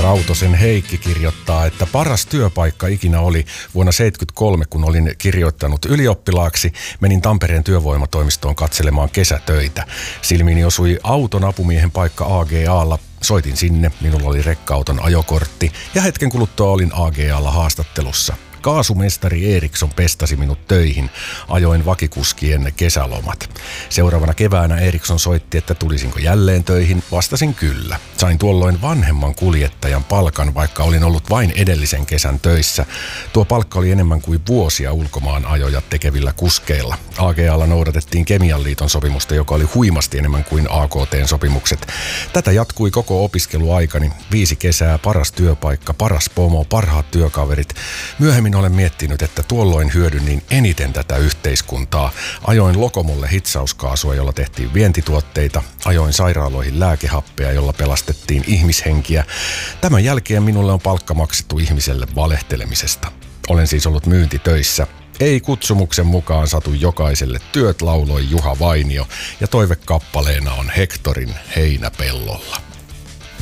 Rautosen Heikki kirjoittaa, että paras työpaikka ikinä oli vuonna 1973, kun olin kirjoittanut ylioppilaaksi. Menin Tampereen työvoimatoimistoon katselemaan kesätöitä. Silmiini osui auton apumiehen paikka AGAlla. Soitin sinne, minulla oli rekka-auton ajokortti ja hetken kuluttua olin AGAlla haastattelussa. Kaasumestari Eriksson pestasi minut töihin. Ajoin vakikuskien kesälomat. Seuraavana keväänä Eriksson soitti, että tulisinko jälleen töihin. Vastasin kyllä. Sain tuolloin vanhemman kuljettajan palkan, vaikka olin ollut vain edellisen kesän töissä. Tuo palkka oli enemmän kuin vuosia ulkomaan ajoja tekevillä kuskeilla. AGAlla noudatettiin Kemianliiton sopimusta, joka oli huimasti enemmän kuin AKT:n sopimukset. Tätä jatkui koko opiskeluaikani. 5 kesää, paras työpaikka, paras pomo, parhaat työkaverit. Myöhemmin olen miettinyt, että tuolloin hyödynnin eniten tätä yhteiskuntaa. Ajoin Lokomolle hitsauskaasua, jolla tehtiin vientituotteita. Ajoin sairaaloihin lääkehappea, jolla pelastettiin ihmishenkiä. Tämän jälkeen minulle on palkka maksettu ihmiselle valehtelemisesta. Olen siis ollut myyntitöissä. Ei kutsumuksen mukaan satu jokaiselle työt, lauloi Juha Vainio, ja toivekappaleena on Hektorin Heinäpellolla.